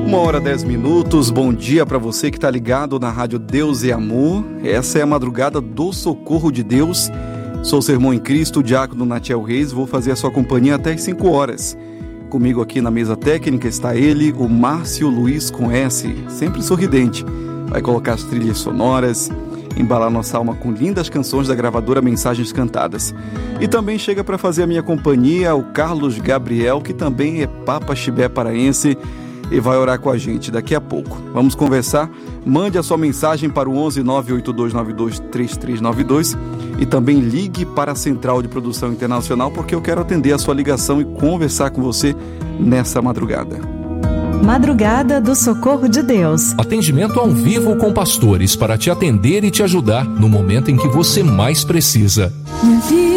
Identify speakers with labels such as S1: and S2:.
S1: 1h10. Bom dia para você que está ligado na Rádio Deus e Amor. Essa é a madrugada do Socorro de Deus. Sou o Sermão em Cristo, o diácono Natiel Reis. Vou fazer a sua companhia até as 5 horas. Comigo aqui na mesa técnica está ele, o Márcio Luiz com S, sempre sorridente. Vai colocar as trilhas sonoras, embalar nossa alma com lindas canções da gravadora Mensagens Cantadas. E também chega para fazer a minha companhia o Carlos Gabriel, que também é Papa Chibé paraense e vai orar com a gente daqui a pouco. Vamos conversar? Mande a sua mensagem para o 11 98292 3392 e também ligue para a Central de Produção Internacional, porque eu quero atender a sua ligação e conversar com você nessa madrugada.
S2: Madrugada do Socorro de Deus.
S3: Atendimento ao vivo com pastores para te atender e te ajudar no momento em que você mais precisa.
S4: Minha vida